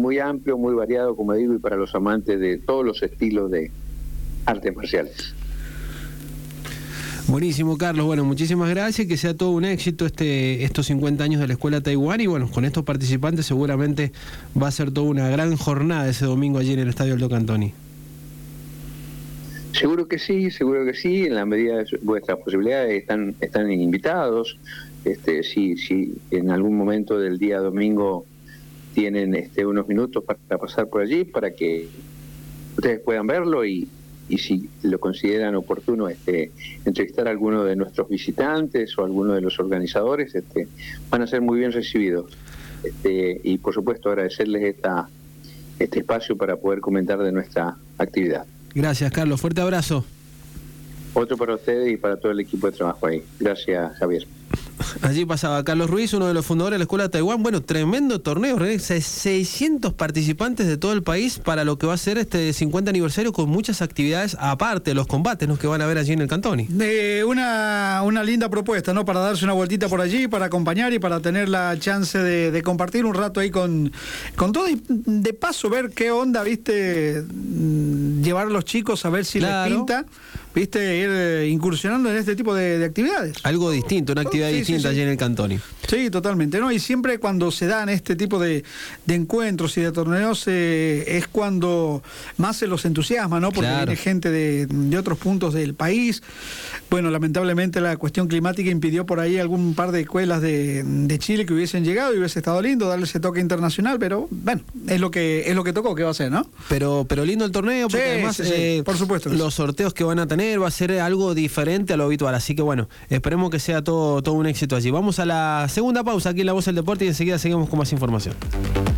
muy amplio, muy variado, como digo, y para los amantes de todos los estilos de artes marciales. Buenísimo, Carlos. Bueno, muchísimas gracias, que sea todo un éxito estos 50 años de la Escuela Taiwán, y bueno, con estos participantes seguramente va a ser toda una gran jornada ese domingo allí en el Estadio Aldo Cantoni. Seguro que sí, en la medida de vuestras posibilidades están invitados. Si en algún momento del día domingo tienen unos minutos para pasar por allí, para que ustedes puedan verlo, y si lo consideran oportuno entrevistar a alguno de nuestros visitantes o a alguno de los organizadores, van a ser muy bien recibidos. Y por supuesto agradecerles este espacio para poder comentar de nuestra actividad. Gracias, Carlos. Fuerte abrazo. Otro para ustedes y para todo el equipo de trabajo ahí. Gracias, Javier. Allí pasaba Carlos Ruiz, uno de los fundadores de la Escuela Taiwán. Bueno, tremendo torneo, 600 participantes de todo el país para lo que va a ser este 50 aniversario, con muchas actividades aparte de los combates, ¿no?, que van a ver allí en el Cantoni. Una linda propuesta, ¿no?, para darse una vueltita por allí, para acompañar y para tener la chance de compartir un rato ahí con todo, y de paso ver qué onda, ¿viste? Llevar a los chicos a ver si les pinta, ¿viste? Ir incursionando en este tipo de actividades. Algo distinto, una actividad distinta allí en el Cantoni. Sí, totalmente, ¿no? Y siempre cuando se dan este tipo de encuentros y de torneos es cuando más se los entusiasma, ¿no? Porque viene gente de otros puntos del país. Bueno, lamentablemente la cuestión climática impidió por ahí algún par de escuelas de Chile que hubiesen llegado, y hubiese estado lindo darle ese toque internacional, pero bueno, es lo que tocó, que va a ser, ¿no? Pero lindo el torneo, porque además por supuesto, los sorteos que van a tener va a ser algo diferente a lo habitual, así que bueno, esperemos que sea todo un éxito allí. Vamos a la segunda pausa aquí en La Voz del Deporte y enseguida seguimos con más información.